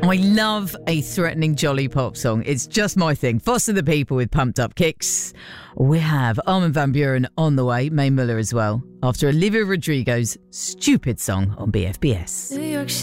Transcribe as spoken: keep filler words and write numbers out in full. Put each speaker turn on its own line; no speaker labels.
I love a threatening jolly pop song. It's just my thing. Foster the People with Pumped Up Kicks. We have Armin van Buuren on the way, Mae Muller as well, after Olivia Rodrigo's stupid song on B F B S.
New York